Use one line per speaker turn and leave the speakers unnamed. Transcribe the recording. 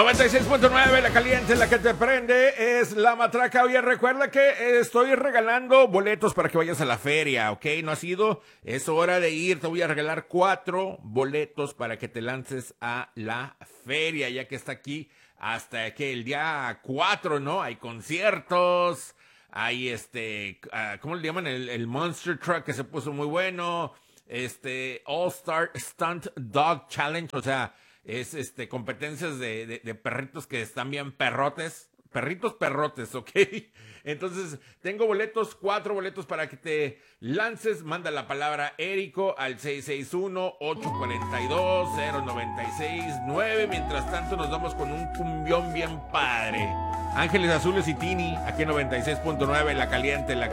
96.9, la caliente, la que te prende, es la matraca. Oye, recuerda que estoy regalando boletos para que vayas a la feria, ¿ok? ¿No has ido? Es hora de ir. Te voy a regalar 4 boletos para que te lances a la feria, ya que está aquí hasta que el día 4, ¿no? Hay conciertos, hay ¿cómo le llaman? El Monster Truck que se puso muy bueno, All Star Stunt Dog Challenge, o sea, es competencias de perritos que están bien perrotes, perritos perrotes, ¿ok? Entonces, tengo 4 boletos para que te lances. Manda la palabra Érico al 661-842-0969. Mientras tanto, nos vamos con un cumbión bien padre. Ángeles Azules y Tini, aquí en 96.9, la caliente, la